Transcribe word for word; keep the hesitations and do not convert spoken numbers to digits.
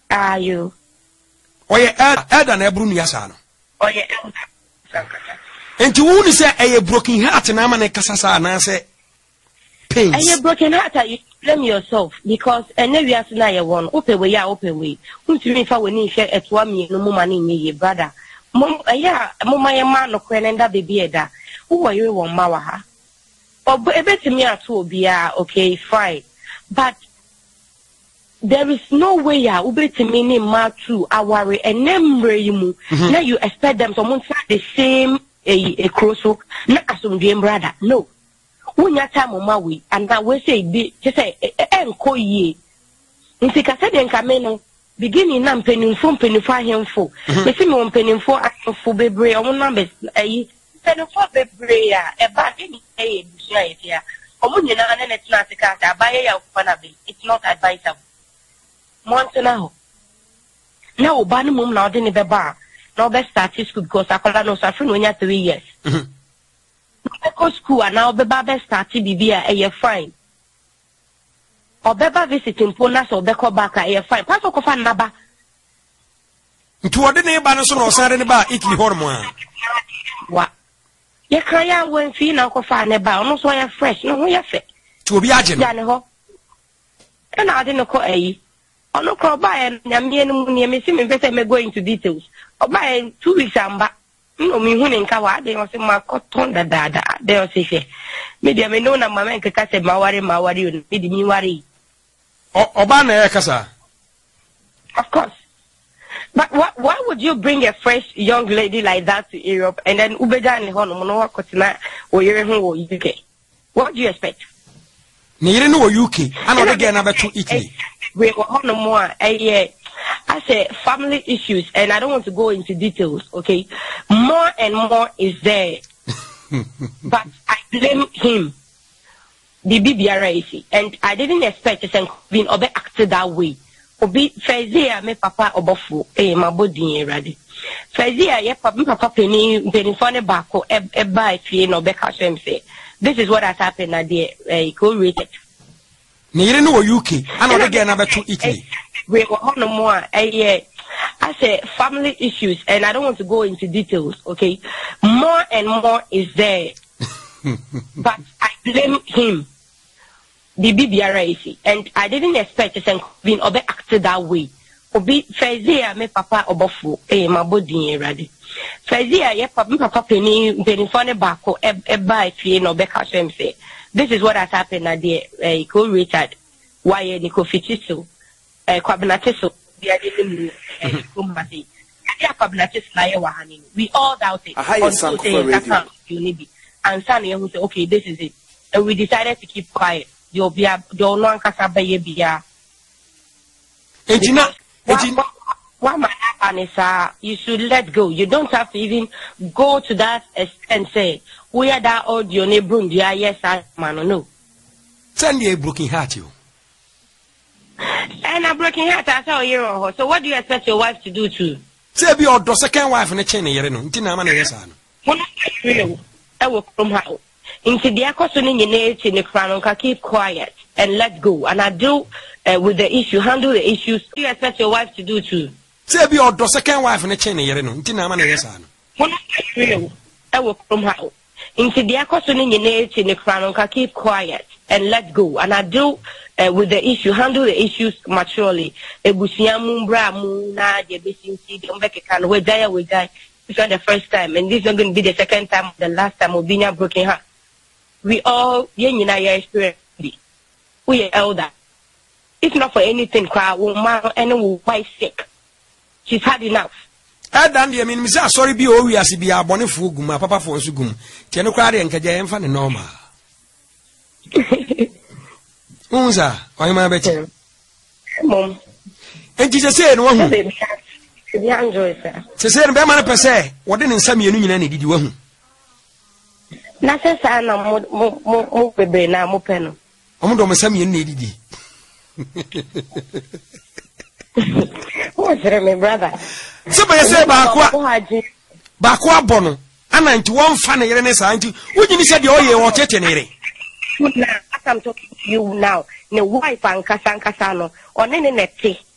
Are you? Oh yeah, elder na ebru nuya sa no. Oh yeah, elder. And you won't say a broken heart and I'm an ekasasa and I say pain. And you broken heart, you blame yourself because and never as na you one open way, ya open way. Who's me if I will need share at one me no more money me, brother. Mom, yeah, Mama, a man of Quenenda baby da. Who are you one mawaha? Or bet me at all be okay, fine. But there is no way ya ube to me name ma too I worry and number you now you expect them to move the same a a crosswalk na asum dream brother no when ya time mama we and that we say be just say enko ye nti ka se den ka me no beginning na mpenimfo mpenimfo ahemfo me se me mpenimfo ahemfo bebre o numbers ayi mpenimfo bebre ya e ba ni e busia ye tia o mu nyina na na tina tika ta abaye ya ofa na be it's not advisable Montana. Now, Banny Mum now didn't be bar. Now, best start school because I call no suffering when you're three years. I go school and now be best start to be a year fine. Or Beba visiting Ponas or Beko back a year fine. Pass off an naba. To a dinner banner or Saturday bar, Italy hormone. What? You cry out when fee now go find a bar, no so you're fresh, no, you're fit. To be agent. And I didn't call a. Oh no, call by and Yamian missing me better me going into details. Or by two weeks I'm back. No, me winning Kawa, they was in my cotton da da. They was say, maybe I may know my man can catch my worry, my worry, maybe me worry. Obana Kasa. Of course. But why, why would you bring a fresh young lady like that to Europe and then Ubeda and Honomono Kotina or you're U K? What do you expect? Near no U K, I know again about to Italy. We were on more a I say family issues, and I don't want to go into details, okay? More and more is there. But I blame him, the B B R A C, and I didn't expect to being obe acted that way. Obi Fezia me papa obofu, eh, my body ready. Fezia, ye papa, papa penny, penny for the back or a buy fee no back say. This is what has happened at the uh, co-rated. Near no U K, I know again about to Italy. We were on more a I say family issues, and I don't want to go into details, okay? More and more is there. But I blame him, the B B R A C, and I didn't expect to being obe acted that way. Obi Fezia me papa obofu, eh, my body ready. Fezia, ye papa, papa penny, penny for the back or a buy fee no back say. This is what has happened at the uh, co-rated. Why the Kofitiso, uh, Quabnatiso, the Adilum, Kumasi. We all doubt it. Until they unity. And Sunny who said, okay, this is it. And we decided to keep quiet. You'll be a don't want Casabaya. What might happen is uh, you should let go. You don't have to even go to that extent and say, we are that old your neighbor, yes, I man, no. Send you a broken heart, you. And a broken heart, I saw you. So, what do you expect your wife to do to? Say, be your second wife in a chain, you know, Tina, yes, I will come out. Into the accounting in in the crown, keep quiet and let go. And I do uh, with the issue, handle the issues. What do you expect your wife to do too? Say, be your second wife in a chain, you know, Tina, yes, I will come out. Into the accounting in the crown, keep quiet and let go. And I do uh, with the issue, handle the issues maturely. Ebusiamumbra muna the business umbeka we die we die. It's not the first time, and this is not going to be the second time, the last time we'll be broken heart. We all, you know, your experience. We are elder. It's not for anything, cry, woman, and we're quite sick. She's had enough. I done the I mean, Miss sorry, be all we as be a bonnet fugum, my papa for Sugum. Tiano cry and Kaja and Fanny Norma. Unza, I'm my better. Mom. And Jesus said, one. She said, Bama per se, what didn't some union any did you want? Nothing, son, more baby now, more pen. I'm not some you needed. What's my brother? Somebody say, Bakwa Bono, and ninety one funny Renes auntie. Would you said your year or chettenary? I'm talking to you now. No wife and Casan Casano, or any netty.